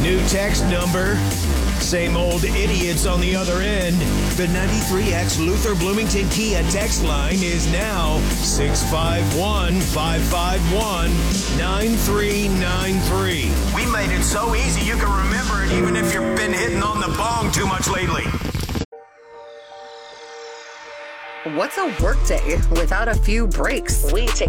New text number. Same old idiots on the other end. The 93X Luther Bloomington Kia text line is now 651-551-9393. We made it so easy you can remember it even if you've been hitting on the bong too much lately. What's a workday without a few breaks? We take